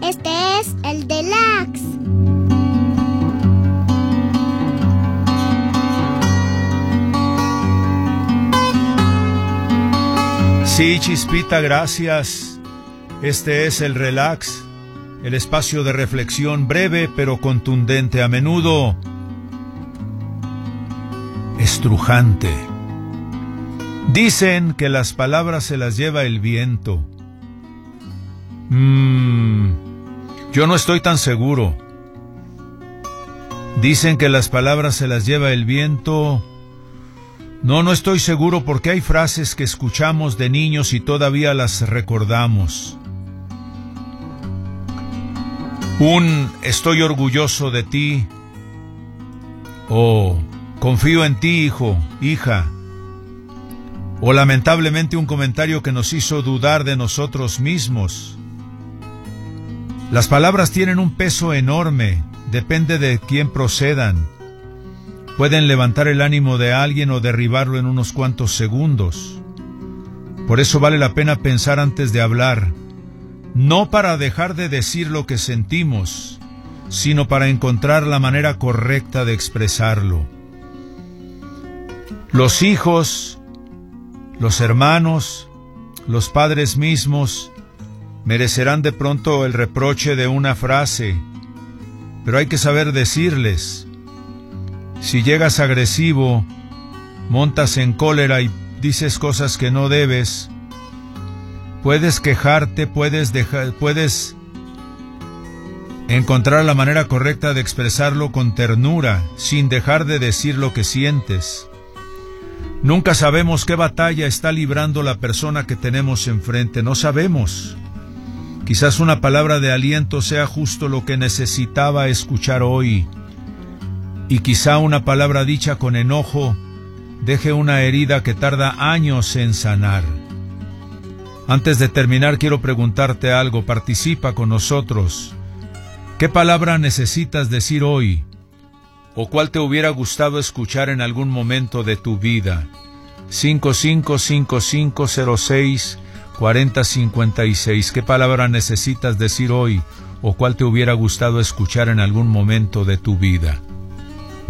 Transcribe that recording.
Este es el Deluxe. Sí, Chispita, gracias. Este es el Relax, el espacio de reflexión breve pero contundente, a menudo estrujante. Dicen que las palabras se las lleva el viento. Yo no estoy tan seguro. Dicen que las palabras se las lleva el viento. No estoy seguro, porque hay frases que escuchamos de niños y todavía las recordamos. Estoy orgulloso de ti, o confío en ti, hijo, hija, o lamentablemente un comentario que nos hizo dudar de nosotros mismos. Las palabras tienen un peso enorme, depende de quién procedan. Pueden levantar el ánimo de alguien o derribarlo en unos cuantos segundos. Por eso vale la pena pensar antes de hablar, no para dejar de decir lo que sentimos, sino para encontrar la manera correcta de expresarlo. Los hijos, los hermanos, los padres mismos merecerán de pronto el reproche de una frase, pero hay que saber decirles. Si llegas agresivo, montas en cólera y dices cosas que no debes, puedes quejarte, puedes encontrar la manera correcta de expresarlo con ternura, sin dejar de decir lo que sientes. Nunca sabemos qué batalla está librando la persona que tenemos enfrente, no sabemos. Quizás una palabra de aliento sea justo lo que necesitaba escuchar hoy. Y quizá una palabra dicha con enojo deje una herida que tarda años en sanar. Antes de terminar, quiero preguntarte algo. Participa con nosotros. ¿Qué palabra necesitas decir hoy? ¿O cuál te hubiera gustado escuchar en algún momento de tu vida? 5555064056. ¿Qué palabra necesitas decir hoy? ¿O cuál te hubiera gustado escuchar en algún momento de tu vida?